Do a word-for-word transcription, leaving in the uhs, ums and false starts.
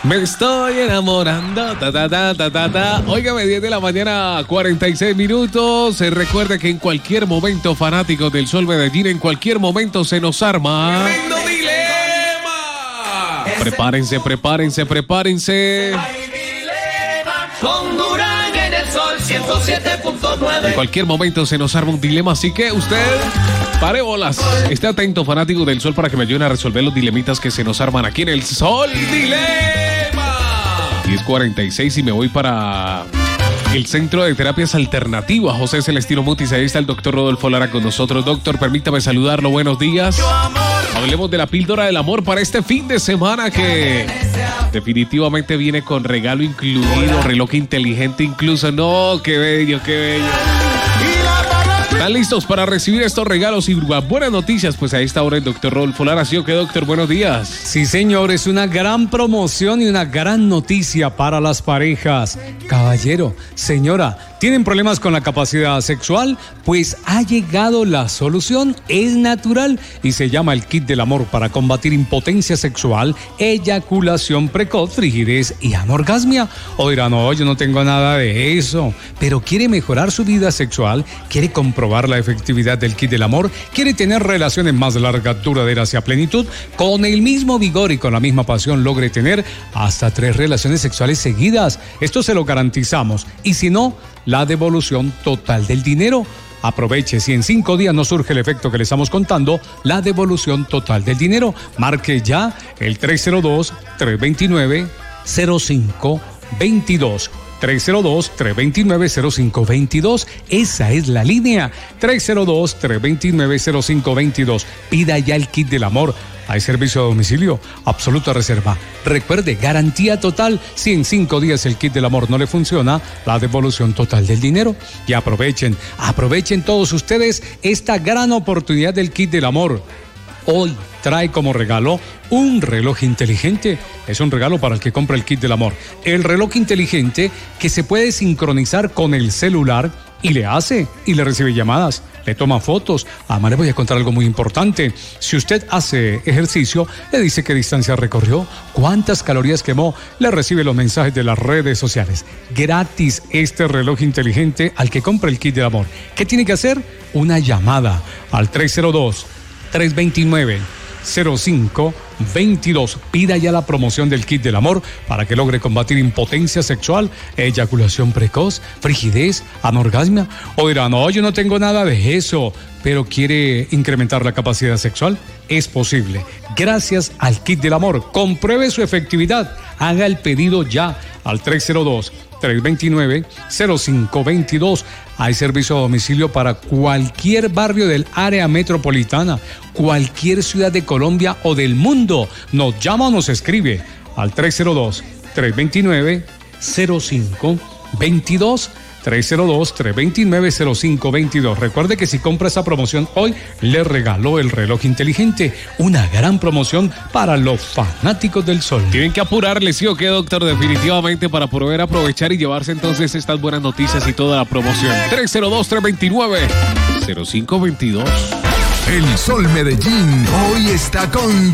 Me estoy enamorando. Ta, ta, ta, ta, ta, ta. Óigame, diez de la mañana, cuarenta y seis minutos. Se recuerda que en cualquier momento, fanáticos del Sol Medellín, en cualquier momento se nos arma. ¡Tremendo dilema! Prepárense, prepárense, prepárense. Con Durán en el Sol ciento siete punto nueve. En cualquier momento se nos arma un dilema, así que usted pare bolas. Esté atento, fanático del Sol, para que me ayuden a resolver los dilemitas que se nos arman aquí en el Sol Dilema. diez cuarenta y seis y me voy para el Centro de Terapias Alternativas José Celestino Mutis. Ahí está el doctor Rodolfo Lara con nosotros. Doctor, permítame saludarlo. Buenos días. Hablemos de la píldora del amor para este fin de semana, que definitivamente viene con regalo incluido, reloj inteligente incluso. No, qué bello, qué bello. ¿Están listos para recibir estos regalos y buenas noticias? Pues a esta hora el doctor Rodolfo Lara. ¿Sí o qué, doctor? Buenos días. Sí, señor, es una gran promoción y una gran noticia para las parejas. Caballero, señora, ¿tienen problemas con la capacidad sexual? Pues ha llegado la solución, es natural y se llama el Kit del Amor para combatir impotencia sexual, eyaculación precoz, frigidez y anorgasmia. O dirán, no, yo no tengo nada de eso, pero quiere mejorar su vida sexual, quiere comprobar la efectividad del Kit del Amor, quiere tener relaciones más largas, duraderas y a plenitud, con el mismo vigor y con la misma pasión logre tener hasta tres relaciones sexuales seguidas. Esto se lo garantizamos. Y si no, la devolución total del dinero. Aproveche, si en cinco días no surge el efecto que le estamos contando, la devolución total del dinero. Marque ya el tres cero dos, tres dos nueve, cero cinco dos dos. tres cero dos, tres dos nueve, cero cinco dos dos. Esa es la línea. tres cero dos, tres dos nueve, cero cinco dos dos. Pida ya el Kit del Amor. Hay servicio a domicilio, absoluta reserva. Recuerde, garantía total. Si en cinco días el Kit del Amor no le funciona, la devolución total del dinero. Y aprovechen, aprovechen todos ustedes esta gran oportunidad del Kit del Amor. Hoy trae como regalo un reloj inteligente. Es un regalo para el que compra el Kit del Amor. El reloj inteligente que se puede sincronizar con el celular y le hace y le recibe llamadas, le toma fotos. Además, le voy a contar algo muy importante. Si usted hace ejercicio, le dice qué distancia recorrió, cuántas calorías quemó, le recibe los mensajes de las redes sociales. Gratis este reloj inteligente al que compra el Kit del Amor. ¿Qué tiene que hacer? Una llamada al tres cero dos, tres dos nueve, cero cinco dos dos. Pida ya la promoción del Kit del Amor para que logre combatir impotencia sexual, eyaculación precoz, frigidez, anorgasmia. O dirá, no, yo no tengo nada de eso, pero quiere incrementar la capacidad sexual. Es posible, gracias al Kit del Amor. Compruebe su efectividad. Haga el pedido ya al tres cero dos, tres dos nueve, cero cinco dos dos. Hay servicio a domicilio para cualquier barrio del área metropolitana, cualquier ciudad de Colombia o del mundo. Nos llama o nos escribe al tres cero dos, tres dos nueve, cero cinco dos dos. tres cero dos, tres dos nueve, cero cinco dos dos. Recuerde que si compra esa promoción hoy, le regaló el reloj inteligente. Una gran promoción para los fanáticos del Sol. Tienen que apurarle, ¿sí o qué, doctor? Definitivamente, para poder aprovechar y llevarse entonces estas buenas noticias y toda la promoción. tres cero dos, tres dos nueve, cero cinco dos dos. El Sol Medellín hoy está con